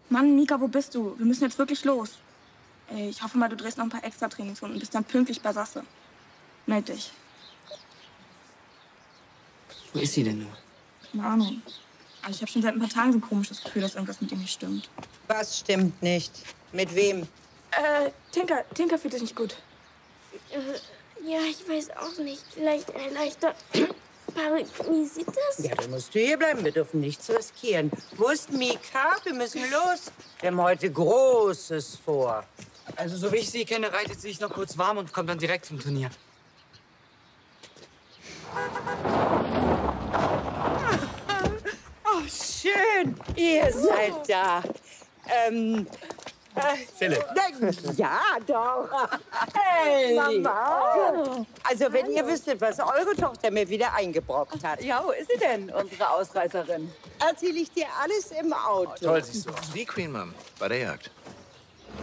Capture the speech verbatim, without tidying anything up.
Mann, Mika, wo bist du? Wir müssen jetzt wirklich los. Ey, ich hoffe mal, du drehst noch ein paar extra Trainingsrunden und bist dann pünktlich bei Sasse. Meld dich. Wo ist sie denn nur? Keine Ahnung. Aber ich habe schon seit ein paar Tagen so ein komisches Gefühl, dass irgendwas mit ihr nicht stimmt. Was stimmt nicht? Mit wem? Äh, Tinker, Tinker fühlt sich nicht gut. Äh, ja, ich weiß auch nicht. Vielleicht ein leichter Parodisitis? Ja, dann musst du hier bleiben. Wir dürfen nichts riskieren. Wo ist Mika? Wir müssen los. Wir haben heute Großes vor. Also, so wie ich sie kenne, reitet sie sich noch kurz warm und kommt dann direkt zum Turnier. Oh, schön. Ihr seid da. Ähm, äh, Philipp. Ja, doch. Hey. Mama. Also, wenn ihr wüsstet, was eure Tochter mir wieder eingebrockt hat. Ja, wo ist sie denn, unsere Ausreißerin? Erzähle ich dir alles im Auto. Toll, siehst du aus wie Queen Mom bei der Jagd.